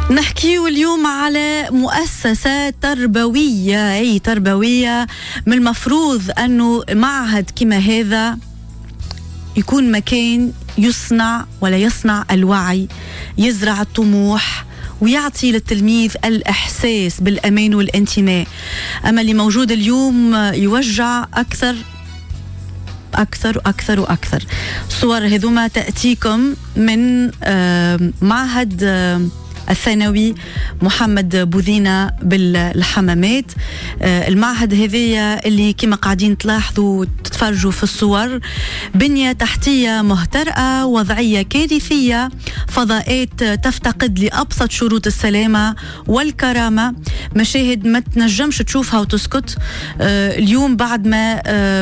نحكيو اليوم على مؤسسات تربوية، أي تربوية. من المفروض أنه معهد كما هذا يكون مكان يصنع ولا يصنع الوعي، يزرع الطموح ويعطي للتلميذ الإحساس بالأمان والانتماء. أما اللي موجود اليوم يوجع أكثر وأكثر وأكثر. الصور هذوما تأتيكم من معهد الثانوي محمد بوذينة بالحمامات. المعهد هذية اللي كما قاعدين تلاحظوا تتفرجوا في الصور، بنية تحتية مهترئة، وضعية كارثية، فضاءات تفتقد لأبسط شروط السلامة والكرامة، مشاهد ما تنجمش تشوفها وتسكت. اليوم بعد ما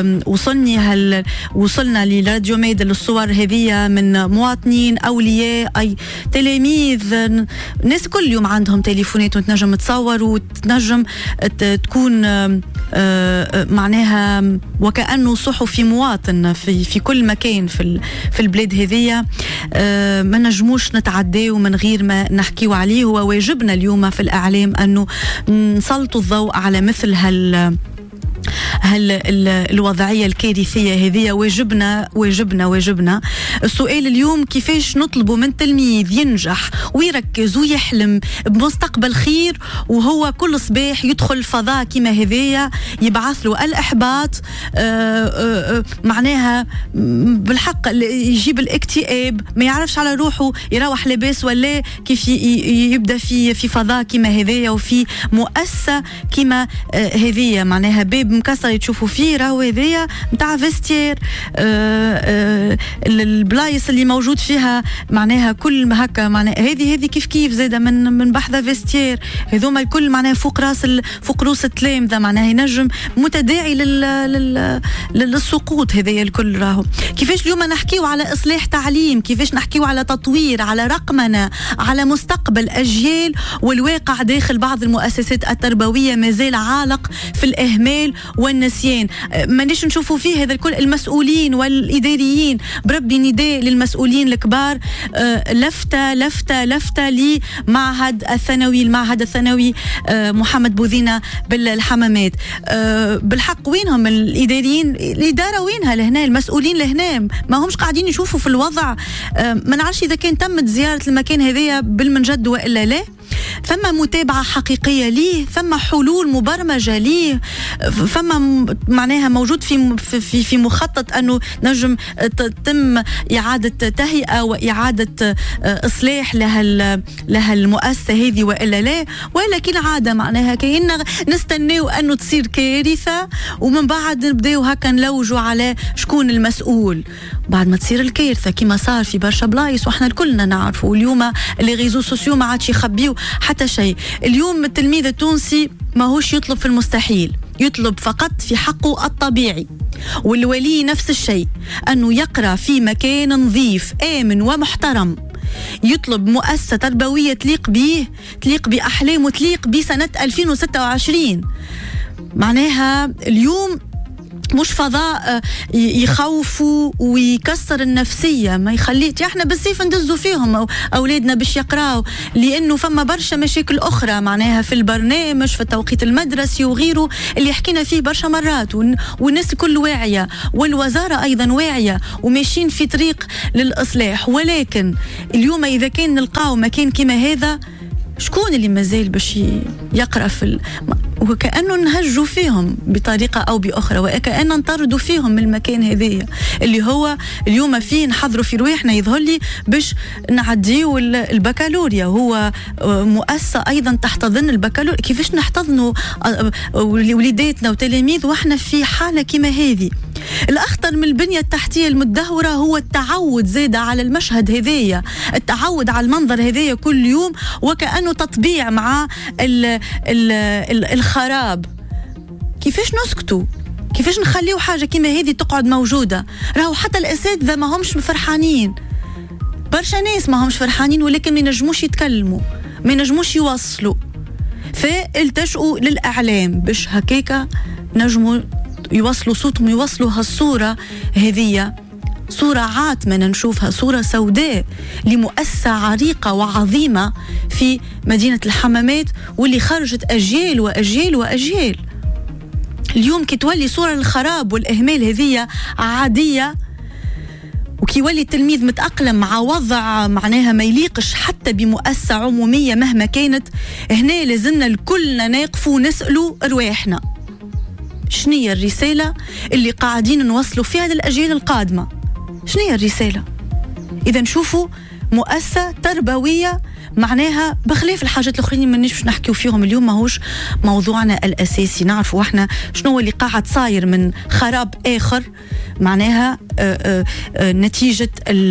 وصلنا لراديو ميد للصور هذية من مواطنين، أولياء، أي تلاميذ، ناس كل يوم عندهم تليفونات وتنجم تصور وتنجم تكون معناها وكأنه صحفي مواطن في كل مكان في البلاد هذية. ما نجموش نتعداو من غير ما نحكيو عليه. هو واجبنا اليوم في الإعلام أنه نسلطوا الضوء على مثل الوضعية الكارثية هذه. واجبنا. السؤال اليوم كيفاش نطلبوا من تلميذ ينجح ويركز ويحلم بمستقبل خير وهو كل صباح يدخل فضاء كما هذية يبعث له الإحباط، معناها بالحق يجيب الاكتئاب، ما يعرفش على روحه يروح لباس ولا كيف يبدأ في فضاء كما هذية وفي مؤسسة كما هذية، معناها باب مكسر تشوفوا فيه راهو هذيا نتاع فيستير. البلايص اللي موجود فيها معناها كل هكا، معناها هذه كيف زاده من بحث فيستير. هذوما الكل معناها فوق روس التلامذة، معناها ينجم متداعي للسقوط. هذايا الكل راهو. كيفاش اليوم نحكيو على إصلاح تعليم، كيفاش نحكيو على تطوير، على رقمنة، على مستقبل أجيال، والواقع داخل بعض المؤسسات التربوية مازال عالق في الإهمال والنسيان. مانيش نشوفوا فيه هذا الكل. المسؤولين والإداريين، بربي نداء للمسؤولين الكبار، لفتة لمعهد الثانوي، المعهد الثانوي محمد بوذينة بالحمامات. بالحق وينهم الإداريين؟ الإدارة وينها لهنا؟ المسؤولين لهنا ما همش قاعدين يشوفوا في الوضع. ما نعرفش إذا كان تمت زيارة المكان هذية بالمنجد وإلا لا. ثم متابعة حقيقية ليه، ثم حلول مبرمجة ليه، ثم معناها موجود في مخطط أنه نجم تتم إعادة تهيئة وإعادة إصلاح لها المؤسسة هذه وإلا لا. وإلا كالعادة معناها كأننا نستناو أنه تصير كارثة ومن بعد نبداو هكا نلوجوا على شكون المسؤول بعد ما تصير الكارثة، كما صار في برشا بلايص وإحنا الكلنا نعرفوا. واليوم اللي ريزو سوسيو ما عادش يخبيو حتى شيء. اليوم التلميذ التونسي ما هوش يطلب في المستحيل، يطلب فقط في حقه الطبيعي. والولي نفس الشيء، أنه يقرأ في مكان نظيف آمن ومحترم، يطلب مؤسسة تربوية تليق به، تليق بأحلامه، تليق بسنة 2026. معناها اليوم مش فضاء يخوفوا ويكسر النفسية، ما يخليش احنا بالسيف ندزوا فيهم أولادنا باش يقراوا، لأنه فما برشا مشاكل أخرى معناها في البرنامج، في التوقيت المدرسي وغيره اللي حكينا فيه برشا مرات. والناس كل واعية، والوزارة أيضا واعية وماشيين في طريق للإصلاح. ولكن اليوم إذا كان نلقاو مكان كما هذا، شكون اللي مازال باش يقرأ وكأنه نهجوا فيهم بطريقة أو بأخرى، وكأن نطردوا فيهم من المكان هذه اللي هو اليوم فيه نحضروا في رواحنا. يظهر لي باش نعديوا البكالوريا، هو مؤسسة أيضا تحتضن البكالوريا. كيفاش نحتضنوا وليداتنا وتلاميذ وإحنا في حالة كما هذه؟ الأخطر من البنية التحتية المدهورة هو التعود زيادة على المشهد هذية، التعود على المنظر هذية كل يوم، وكأنه تطبيع مع الخراب. كيفاش نسكتوا؟ كيفاش نخليوا حاجة كما هذه تقعد موجودة؟ راهو حتى الأساتذة ما همش فرحانين، برشا ناس ما همش فرحانين، ولكن ما ينجموش يتكلموا، ما ينجموش يوصلوا، فالتجؤوا للإعلام باش هكاكا نجموا يوصلوا صوتهم، يوصلوا هالصورة هذية صورة عاتمة نشوفها، صورة سوداء لمؤسسة عريقة وعظيمة في مدينة الحمامات، واللي خرجت أجيال وأجيال وأجيال. اليوم كي تولي صورة الخراب والإهمال هذه عادية، وكي يولي التلميذ متأقلم مع وضع معناها ما يليقش حتى بمؤسسة عمومية مهما كانت، هنا لازمنا الكلنا ناقفوا ونسألوا رواحنا شنية الرسالة اللي قاعدين نوصلوا فيها للأجيال القادمة. شنية الرسالة؟ إذا نشوفوا مؤسسة تربوية معناها بخلاف الحاجات الأخرين ما نش نحكيو فيهم اليوم، ماهوش موضوعنا الأساسي. نعرفوا احنا شنو اللي قاعد صاير من خراب آخر معناها نتيجة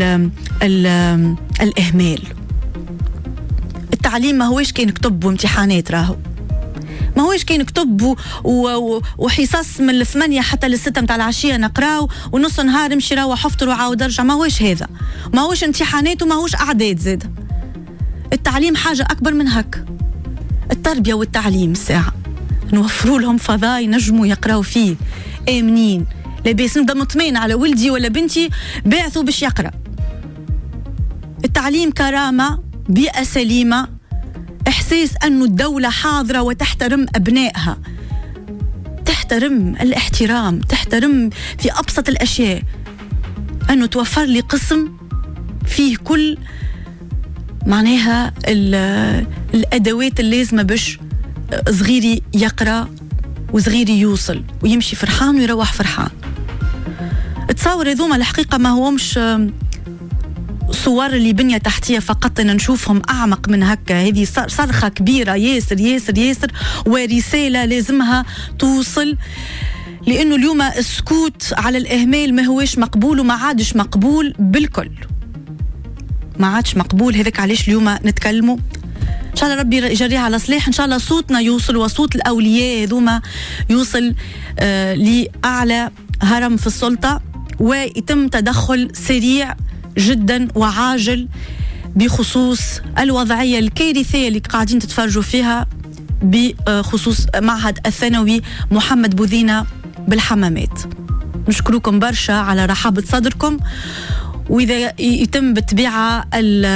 الإهمال. التعليم ما هوش كاين كتب وامتحانات، راهو ما هوش كاين كتب وحصص من 8 حتى 6 متاع العشية نقراو ونص نهار نمشي روح افطر وعاود ارجع. ما هوش هذا، ما هوش امتحانات وما هوش أعداد زاد. التعليم حاجة أكبر من هك. التربية والتعليم الساعة نوفروا لهم فضاء ينجموا يقراو فيه آمنين، لاباس نبدا مطمئن على ولدي ولا بنتي باعثوا باش يقرأ. التعليم كرامة، بيئة سليمة، إحساس أنه الدولة حاضرة وتحترم أبنائها، تحترم الاحترام، تحترم في أبسط الأشياء. أنه توفر لي قسم فيه كل معناها الأدوات اللازمة باش صغيري يقرأ وصغيري يوصل ويمشي فرحان ويروح فرحان. تصور هذوما الحقيقة ما هومش صور اللي بنية تحتية فقط، نشوفهم أعمق من هكا. هذه صرخة كبيرة ياسر ياسر ياسر، ورسالة لازمها توصل، لأنه اليوم السكوت على الإهمال ما هوش مقبول وما عادش مقبول بالكل، ما عادش مقبول. هذاك علاش اليوم نتكلموا إن شاء الله ربي يجريها على صلاح. إن شاء الله صوتنا يوصل وصوت الأولياء هذوما يوصل لأعلى هرم في السلطة، ويتم تدخل سريع جدا وعاجل بخصوص الوضعية الكارثية اللي قاعدين تتفرجوا فيها بخصوص معهد الثانوي محمد بوذينة بالحمامات. نشكركم برشا على رحابة صدركم، وإذا يتم بالطبيعة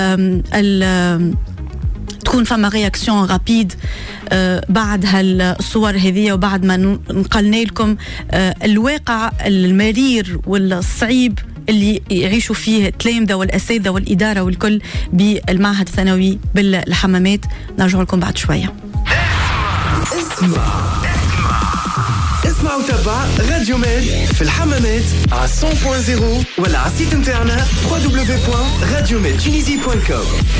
تكون فما رياكسيون رابيد بعد هالصور هذه، وبعد ما نقلنا لكم الواقع المرير والصعيب اللي يعيشوا فيه التلامذة والأساتذة والإدارة والكل بالمعهد الثانوي بالحمامات. نرجع لكم بعد شوية. اسمع وتابع راديو ميد في الحمامات على 100.0 ولا على السيت نتاعنا www.radiomedtunisie.com.